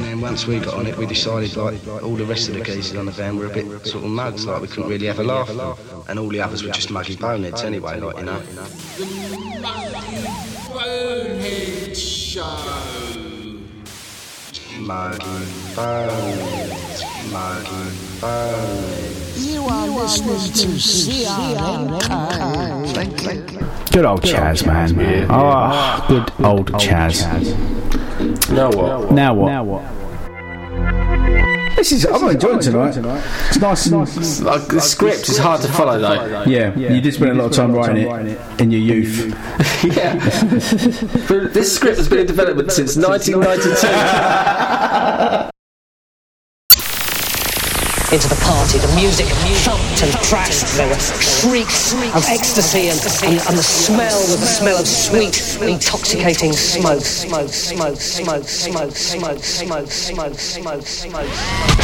then once we got on it, we decided like all the rest of the geezers on the van were a bit sort of mugs, like we couldn't really have a laugh. And all the others were just muggy boneheads anyway, like, you know. The Muggy Bonehead Show. Muggy boneheads, muggy boneheads. You are listening to CRNK. Thank you. Good old Chaz, man. Yeah. Oh, good old Chaz. Now what? Now what? This is. I'm enjoying tonight. It's nice and. Like, the script is hard to follow though. Yeah, you did spend a lot of time writing it in your youth. Yeah. But this script has been in development since 1992. Into the party, the music thumped and thrashed. There were shrieks of ecstasy and the smell was the smell of sweet, intoxicating smoke.